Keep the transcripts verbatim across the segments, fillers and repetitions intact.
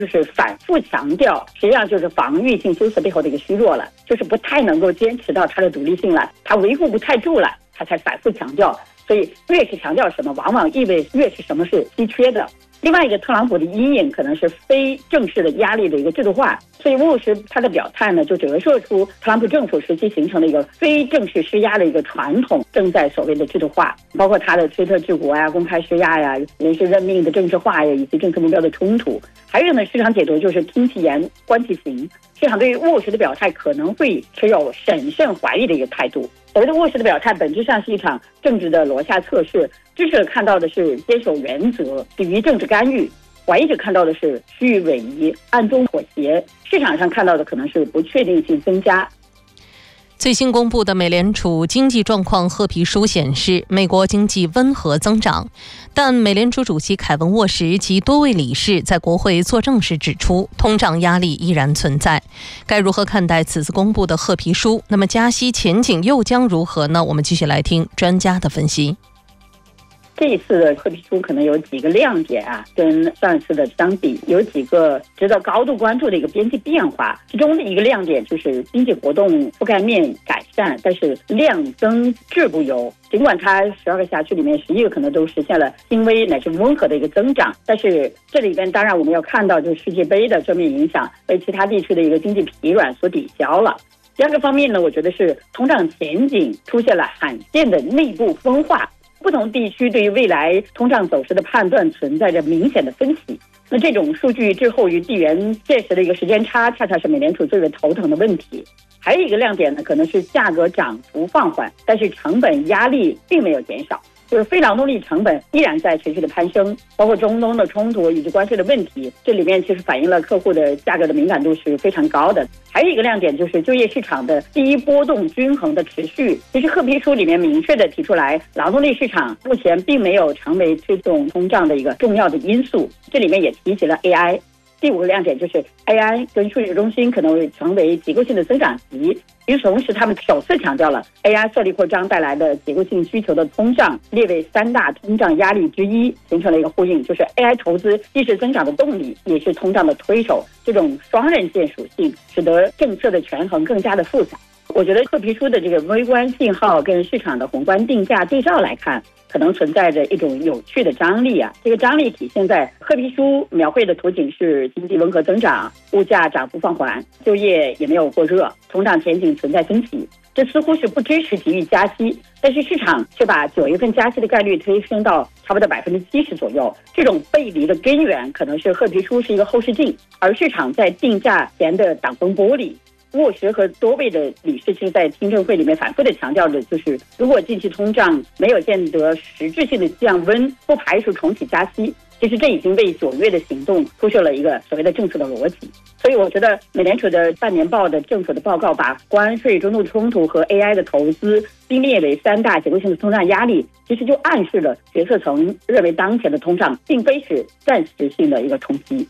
就是反复强调，实际上就是防御性修辞背后的一个虚弱了，就是不太能够坚持到它的独立性了，它维护不太住了，它才反复强调。所以越是强调什么，往往意味越是什么是稀缺的。另外一个，特朗普的阴影可能是非正式的压力的一个制度化，所以沃什他的表态呢，就折射出特朗普政府时期形成的一个非正式施压的一个传统正在所谓的制度化，包括他的推特治国呀、公开施压呀、人事任命的政治化呀，以及政策目标的冲突。还有呢，市场解读就是听其言观其行，市场对于沃什的表态可能会持有审慎怀疑的一个态度。所谓的沃什的表态本质上是一场政治的罗夏测试，支持者看到的是坚守原则，抵御政治干预，怀疑者看到的是虚与委蛇、暗中妥协，市场上看到的可能是不确定性增加。 最新公布的美联储经济状况褐皮书显示，美国经济温和增长，但美联储主席凯文·沃什及多位理事在国会作证时指出，通胀压力依然存在。该如何看待此次公布的褐皮书？那么加息前景又将如何呢？我们继续来听专家的分析。 这一次的褐皮书可能有几个亮点啊，跟上一次的相比，有几个值得高度关注的一个边际变化。其中的一个亮点就是经济活动覆盖面改善，但是量增质不优。尽管它十二个辖区里面十一个可能都实现了轻微乃至温和的一个增长，但是这里边当然我们要看到，就是世界杯的正面影响被其他地区的一个经济疲软所抵消了。第二个方面呢，我觉得是通胀前景出现了罕见的内部分化。不同地区对于未来通胀走势的判断存在着明显的分歧，那这种数据滞后于地缘现实的一个时间差，恰恰是美联储最为头疼的问题。还有一个亮点呢，可能是价格涨幅放缓，但是成本压力并没有减少，就是非劳动力成本依然在持续的攀升，包括中东的冲突以及关税的问题，这里面其实反映了客户的价格的敏感度是非常高的。还有一个亮点就是就业市场的低波动均衡的持续。其实褐皮书里面明确的提出来，劳动力市场目前并没有成为推动通胀的一个重要的因素，这里面也提及了 A I。第五个亮点就是 A I 跟数据中心可能会成为结构性的增长极，与此同时他们首次强调了 A I 色力扩张带来的结构性需求的通胀列为三大通胀压力之一，形成了一个呼应，就是 A I 投资既是增长的动力，也是通胀的推手，这种双刃剑属性使得政策的权衡更加的复杂。我觉得褐皮书的这个微观信号跟市场的宏观定价对照来看，可能存在着一种有趣的张力啊。这个张力体现在褐皮书描绘的图景是经济温和增长，物价涨幅放缓，就业也没有过热，通胀前景存在分歧。这似乎是不支持急于加息，但是市场却把九月份加息的概率推升到差不多百分之七十左右。这种背离的根源可能是褐皮书是一个后视镜，而市场在定价前的挡风玻璃。沃什和多位的理事其实在听证会里面反复的强调的就是，如果近期通胀没有见得实质性的降温，不排除重启加息。其实这已经为九月的行动铺设了一个所谓的政策的逻辑。所以我觉得美联储的半年报的政府的报告把关税、中东冲突和 A I 的投资并列为三大结构性的通胀压力，其实就暗示了决策层认为当前的通胀并非是暂时性的一个冲击。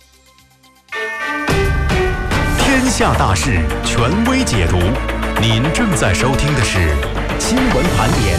天下大事，权威解读。您正在收听的是新闻盘点。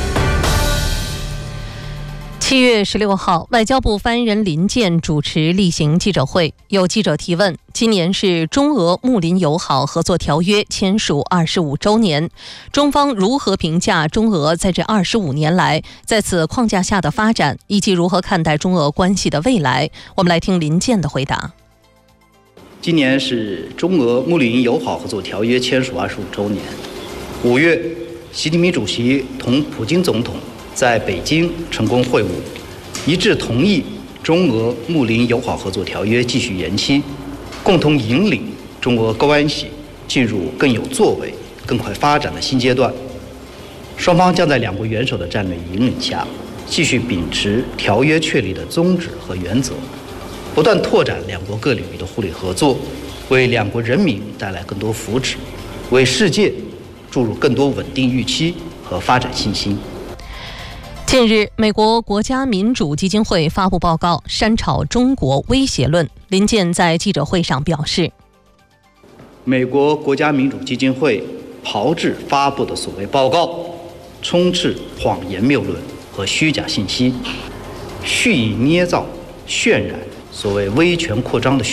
七月十六号，外交部发言人林健主持例行记者会，有记者提问：今年是中俄睦邻友好合作条约签署二十五周年，中方如何评价中俄在这二十五年来在此框架下的发展，以及如何看待中俄关系的未来？我们来听林健的回答。 今年是中俄睦邻友好合作条约签署二十五周年。五月，习近平主席同普京总统在北京成功会晤，一致同意中俄睦邻友好合作条约继续延期，共同引领中俄关系进入更有作为、更快发展的新阶段。双方将在两国元首的战略引领下，继续秉持条约确立的宗旨和原则，不断拓展两国各领域的互利合作，为两国人民带来更多福祉，为世界注入更多稳定预期和发展信心。 近日，美国国家民主基金会发布报告，删炒中国威胁论。林健在记者会上表示， 美国国家民主基金会炮制发布的所谓报告，充斥谎言谬论和虚假信息，蓄意捏造、渲染所谓威权扩张的